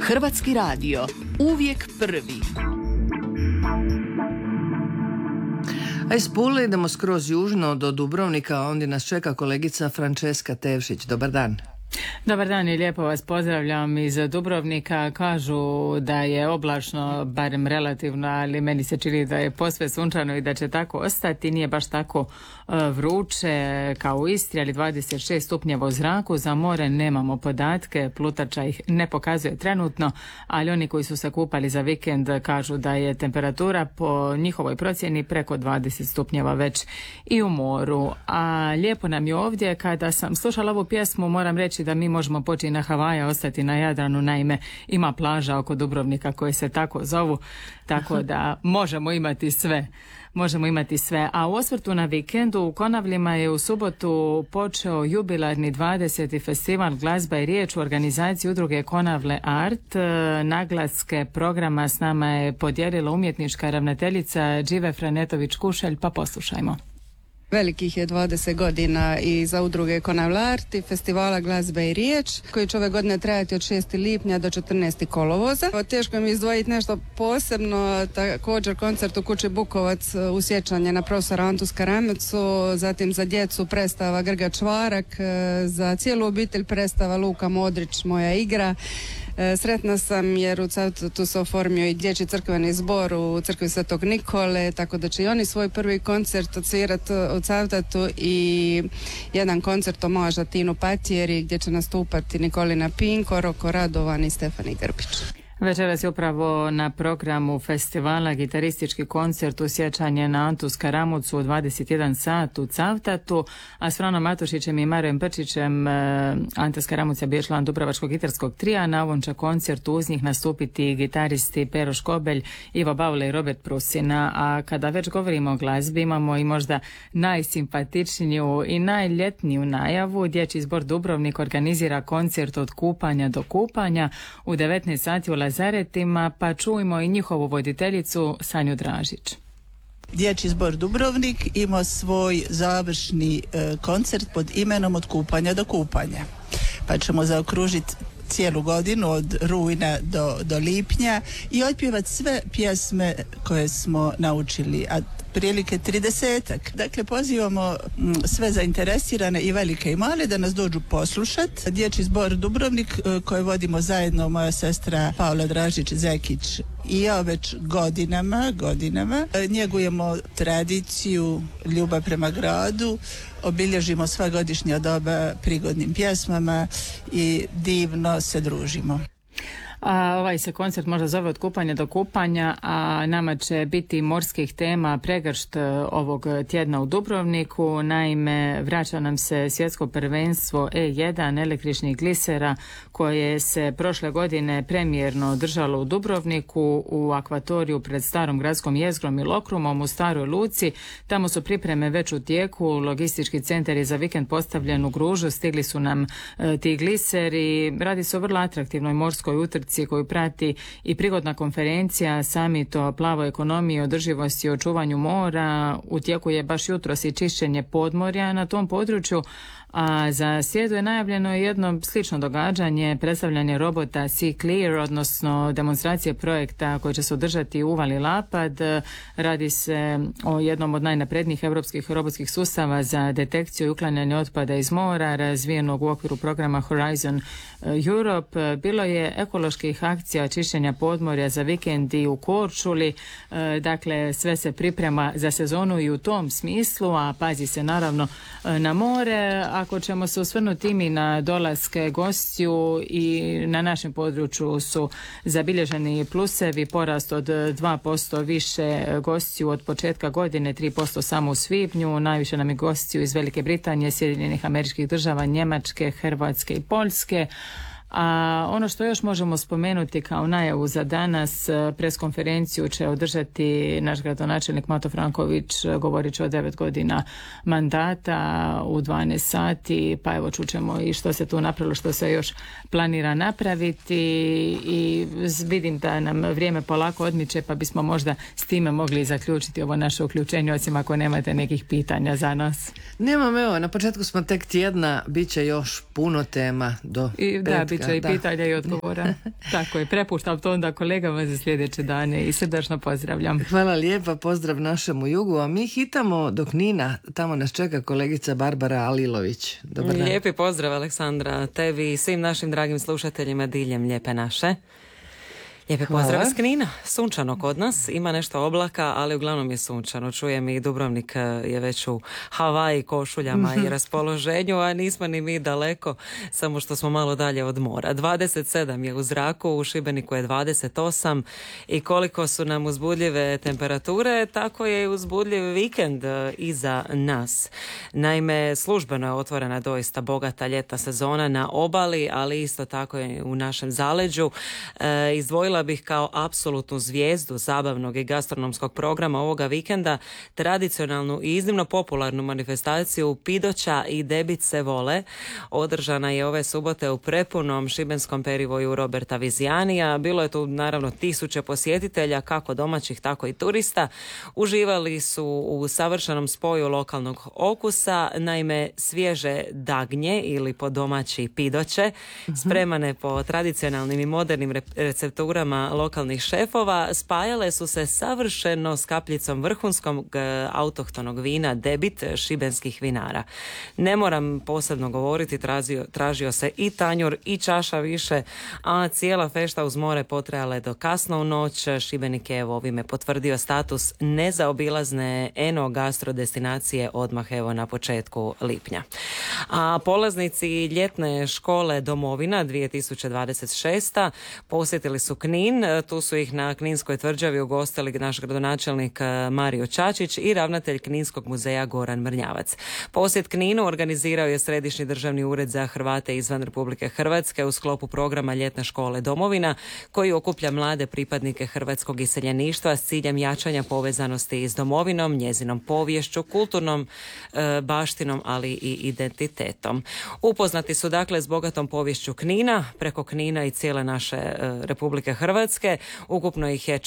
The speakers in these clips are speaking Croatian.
Hrvatski radio, uvijek prvi. A iz Pule idemo skroz južno do Dubrovnika, a ondje nas čeka kolegica Franceska Tevšić. Dobar dan. Dobar dan i lijepo vas pozdravljam iz Dubrovnika. Kažu da je oblačno, barem relativno, ali meni se čini da je posve sunčano i da će tako ostati. Nije baš tako vruće kao u Istri, ali 26 stupnjeva u zraku. Za more nemamo podatke, plutača ih ne pokazuje trenutno, ali oni koji su se kupali za vikend kažu da je temperatura po njihovoj procjeni preko 20 stupnjeva već i u moru. A lijepo nam je ovdje. Kada sam slušala ovu pjesmu, moram reći da mi možemo poći na Havaja, ostati na Jadranu. Naime, ima plaža oko Dubrovnika koje se tako zovu, tako da možemo imati sve. A u osvrtu na vikendu u Konavlima je u subotu počeo jubilarni 20. festival Glazba i riječ u organizaciji udruge Konavle Art. Naglaske programa s nama je podijelila umjetnička ravnateljica Džive Franetović-Kušelj, pa poslušajmo. Velikih je 20 godina i za udruge Konavle Art i festivala Glazbe i riječ, koji će ove godine trajati od 6. lipnja do 14. kolovoza. Teško mi izdvojiti nešto posebno, također koncert u kući Bukovac u sjećanje na profesora Antu Skaramecu, zatim za djecu predstava Grga Čvarak, za cijelu obitelj predstava Luka Modrić, Moja igra. Sretna sam jer u Cavtatu se oformio i dječji crkveni zbor u crkvi Svetog Nikole, tako da će i oni svoj prvi koncert odsvirati u Cavtatu i jedan koncert omaža Tinu Patjeri gdje će nastupati Nikolina Pinko, Roko Radovan i Stefani Grbić. Večeras je upravo na programu festivala gitaristički koncert u sjećanje na Antu Skaramucu u 21 sat u Cavtatu, a s Franom Matušićem i Marijom Brčićem Ante Skaramuc je bio član Dubrovačkog gitarskog trija. Na ovom će koncertu uz njih nastupiti gitaristi Pero Škobelj, Ivo Baule i Robert Prusina. A kada već govorimo o glazbi, imamo i možda najsimpatičniju i najljetniju najavu. Dječji zbor Dubrovnik organizira koncert od kupanja do kupanja u 19 sati u Lazaretima, pa čujmo i njihovu voditeljicu Sanju Dražić. Dječji zbor Dubrovnik ima svoj završni koncert pod imenom Od kupanja do kupanja. Pa ćemo zaokružiti cijelu godinu od rujna do lipnja i otpjevati sve pjesme koje smo naučili, a prilike 30-ak. Dakle, pozivamo sve zainteresirane i velike i male da nas dođu poslušati. Dječji zbor Dubrovnik koje vodimo zajedno moja sestra Paula Dražić-Zekić i ja već godinama njegujemo tradiciju, ljubav prema gradu, obilježimo sva godišnja doba prigodnim pjesmama i divno se družimo. A ovaj se koncert možda zove Od kupanja do kupanja, a nama će biti morskih tema pregršt ovog tjedna u Dubrovniku. Naime, vraća nam se svjetsko prvenstvo E1 električnih glisera koje se prošle godine premijerno održalo u Dubrovniku u akvatoriju pred starom gradskom jezgrom i Lokrumom u Staroj Luci. Tamo su pripreme već u tijeku, logistički centar je za vikend postavljen u Gružu, stigli su nam ti gliseri. Radi se o vrlo atraktivnoj morskoj utrci koju prati i prigodna konferencija Summit o plavoj ekonomiji, održivosti i očuvanju mora. U tijeku je baš jutros i čišćenje podmorja na tom području, a za srijedu je najavljeno jedno slično događanje, predstavljanje robota Sea Clear, odnosno demonstracije projekta koji će se održati u uvali Lapad. Radi se o jednom od najnaprednijih europskih robotskih sustava za detekciju i uklanjanje otpada iz mora, razvijenog u okviru programa Horizon Europe. Bilo je ekoloških akcija čišćenja podmorja za vikend i u Korčuli. Dakle, sve se priprema za sezonu i u tom smislu, a pazi se naravno na more. Ako ćemo se osvrnuti mi na dolaske gostiju, i na našem području su zabilježeni plusevi, porast od 2% više gostiju od početka godine, 3% samo u svibnju. Najviše nam je gostiju iz Velike Britanije, Sjedinjenih Američkih Država, Njemačke, Hrvatske i Poljske. A ono što još možemo spomenuti kao najavu za danas, preskonferenciju će održati naš gradonačelnik Mato Franković, govorit će o 9 godina mandata u 12 sati, pa evo čućemo i što se tu napravilo, što se još planira napraviti, i vidim da nam vrijeme polako odmiče, pa bismo možda s time mogli zaključiti ovo naše uključenje, osim ako nemate nekih pitanja za nas. Nemam, evo, na početku smo tek tjedna, bit će još puno tema do petka. osjećaj pitanja i odgovora. Tako je, prepuštam to onda kolegama za sljedeće dane i srdačno pozdravljam. Hvala lijepa, pozdrav našemu jugu, a mi hitamo do Knina, tamo nas čeka kolegica Barbara Alilović. Dobar dan. Lijepi pozdrav Aleksandra, tebi i svim našim dragim slušateljima diljem Lijepe naše. Lijepe pozdrav iz Knina, sunčano kod nas, ima nešto oblaka, ali uglavnom je sunčano. Čujem i Dubrovnik je već u Havaji, košuljama i raspoloženju, a nismo ni mi daleko, samo što smo malo dalje od mora. 27 je u zraku, u Šibeniku je 28 i koliko su nam uzbudljive temperature, tako je i uzbudljiv vikend iza nas. Naime, službeno je otvorena doista bogata ljetna sezona na obali, ali isto tako i u našem zaleđu. Izdvojila bih kao apsolutnu zvijezdu zabavnog i gastronomskog programa ovoga vikenda tradicionalnu i iznimno popularnu manifestaciju Pidoća i Debit se vole. Održana je ove subote u prepunom šibenskom perivoju Roberta Vizijanija. Bilo je tu naravno tisuće posjetitelja, kako domaćih tako i turista. Uživali su u savršenom spoju lokalnog okusa, naime svježe dagnje ili po domaći pidoće, spremane po tradicionalnim i modernim recepturama lokalnih šefova, spajale su se savršeno s kapljicom vrhunskog autohtonog vina Debit šibenskih vinara. Ne moram posebno govoriti, tražio se i tanjur i čaša više, a cijela fešta uz more potrajala je do kasno u noć. Šibenik je evo ovime potvrdio status nezaobilazne eno-gastro destinacije odmah evo na početku lipnja. A polaznici ljetne škole Domovina 2026. posjetili su Knin. Tu su ih na Kninskoj tvrđavi ugostili naš gradonačelnik Mario Čačić i ravnatelj Kninskog muzeja Goran Mrnjavac. Posjet Kninu organizirao je Središnji državni ured za Hrvate izvan Republike Hrvatske u sklopu programa Ljetne škole Domovina, koji okuplja mlade pripadnike hrvatskog iseljeništva s ciljem jačanja povezanosti s domovinom, njezinom poviješću, kulturnom baštinom, ali i identitetom. Upoznati su dakle s bogatom poviješću Knina, preko Knina i cijele naše Republike Hrvatske. Ukupno ih je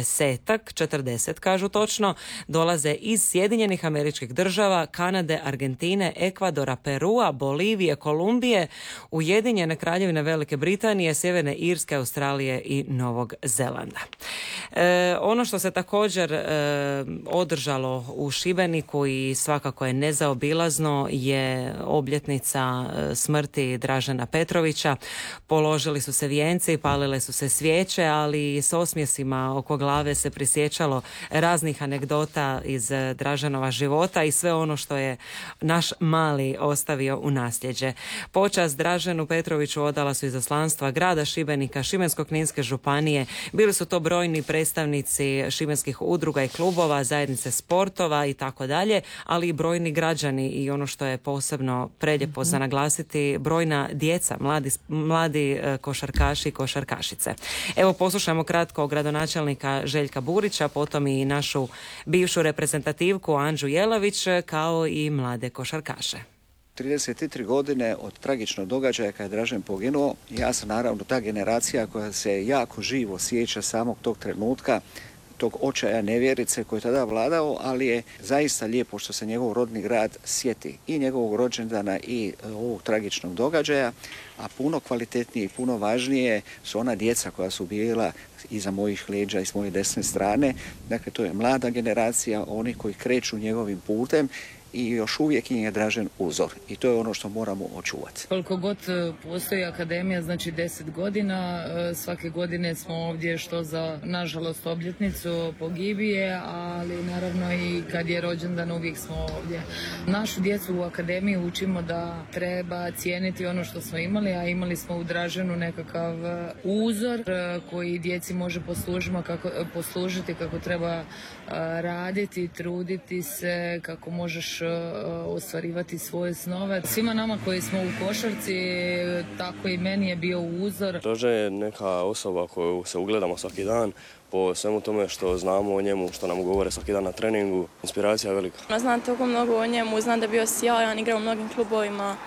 40 kažu točno, dolaze iz Sjedinjenih Američkih Država, Kanade, Argentine, Ekvadora, Perua, Bolivije, Kolumbije, Ujedinjene Kraljevine Velike Britanije, Sjeverne Irske, Australije i Novog Zelanda. Ono što se također održalo u Šibeniku i svakako je nezaobilazno je obljetnica smrti Dražena Petrovića. Položili su se vijenci, palile su se svijeće, ali s osmjesima oko glave se prisjećalo raznih anegdota iz Draženova života i sve ono što je naš mali ostavio u nasljeđe. Počast Draženu Petroviću odala su izaslanstva grada Šibenika, Šibensko-kninske županije. Bili su to brojni predstavnici šibenskih udruga i klubova, zajednice sportova i tako dalje, ali i brojni građani i ono što je posebno prelijepo za naglasiti, brojna djeca, mladi košarkaši i košarkašice. Evo poslušajmo kratko gradonačelnika Željka Burića, potom i našu bivšu reprezentativku Anđu Jelavić, kao i mlade košarkaše. 33 godine od tragičnog događaja kada je Dražen poginuo, ja sam naravno ta generacija koja se jako živo sjeća samog tog trenutka, tog očaja nevjerice koji je tada vladao, ali je zaista lijepo što se njegov rodni grad sjeti i njegovog rođendana i ovog tragičnog događaja, a puno kvalitetnije i puno važnije su ona djeca koja su bila iza mojih leđa i s moje desne strane. Dakle, to je mlada generacija, oni koji kreću njegovim putem i još uvijek im je Dražen uzor i to je ono što moramo očuvati. Koliko god postoji akademija, znači 10 godina, svake godine smo ovdje što za, nažalost, obljetnicu pogibije, ali naravno i kad je rođendan uvijek smo ovdje. Našu djecu u akademiji učimo da treba cijeniti ono što smo imali, a imali smo u Draženu nekakav uzor koji djeci može poslužiti kako treba raditi, truditi se, kako možeš ostvarivati svoje snove. Svima nama koji smo u košarci, tako i meni je bio uzor. Dražen je neka osoba koju se ugledamo svaki dan, po svemu tome što znamo o njemu, što nam govore svaki dan na treningu. Inspiracija je velika. Znam toliko mnogo o njemu, znam da je bio sjajan, igrao u mnogim klubovima.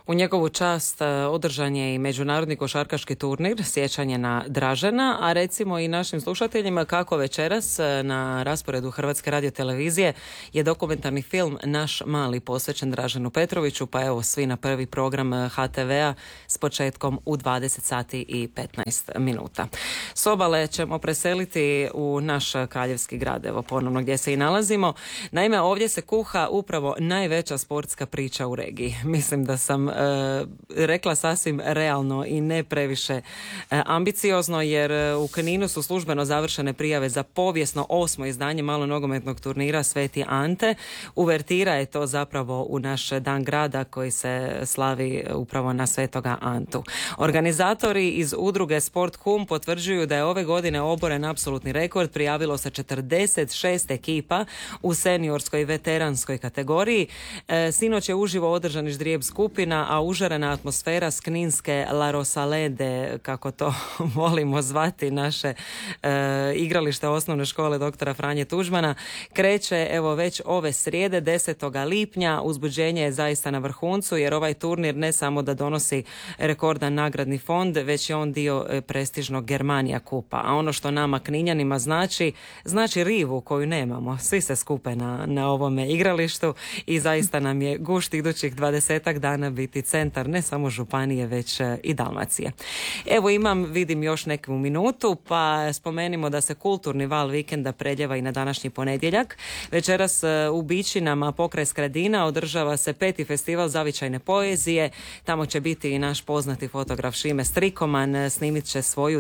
U njegovu čast održan je i međunarodni košarkaški turnir Sjećanje na Dražena, a recimo i našim slušateljima kako večeras na rasporedu Hrvatske radiotelevizije je dokumentarni film Naš mali posvećen Draženu Petroviću, pa evo svi na prvi program HTV-a s početkom u 20 sati i 15 minuta. S obale ćemo preseliti u naš kraljevski grad, evo ponovno gdje se i nalazimo. Naime, ovdje se kuha upravo najveća sportska priča u regiji. Mislim da sam rekla sasvim realno i ne previše ambiciozno, jer u Kninu su službeno završene prijave za povijesno 8. izdanje malonogometnog turnira Sveti Ante. Uvertira je to zapravo u naš dan grada koji se slavi upravo na Svetoga Antu. Organizatori iz udruge Sport Hum potvrđuju da je ove godine oboren apsolutni rekord. Prijavilo se 46 ekipa u seniorskoj i veteranskoj kategoriji. Sinoć je uživo održan ždrijeb skupina, a užarena atmosfera s kninske La Rosalede, kako to volimo zvati naše igralište osnovne škole doktora Franje Tuđmana, kreće evo već ove srijede 10. lipnja. Uzbuđenje je zaista na vrhuncu, jer ovaj turnir ne samo da donosi rekordan nagradni fond, već je on dio prestižnog Germania kupa. A ono što nama Kninjanima znači rivu koju nemamo. Svi se skupe na ovome igralištu i zaista nam je gušt idućih 20 dana biti centar ne samo županije, već i Dalmacije. Evo vidim još neku minutu, pa spomenimo da se kulturni val vikenda preljeva i na današnji ponedjeljak. Večeras u Bičinama pokraj Skradina održava se 5. festival zavičajne poezije. Tamo će biti i naš poznati fotograf Šime Strikoman. Snimit će svoju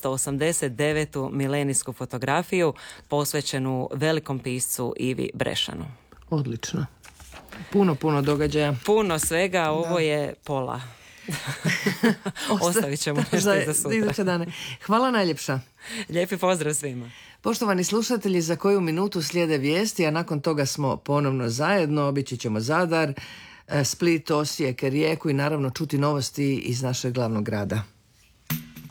989. milenijsku fotografiju posvećenu velikom piscu Ivi Brešanu. Odlično. Puno događaja. Puno svega, ovo je pola. Ostavit ćemo nešto za sutra. Hvala najljepša. Lijepi pozdrav svima. Poštovani slušatelji, za koju minutu slijede vijesti, a nakon toga smo ponovno zajedno. Obići ćemo Zadar, Split, Osijek, Rijeku i naravno čuti novosti iz našeg glavnog grada.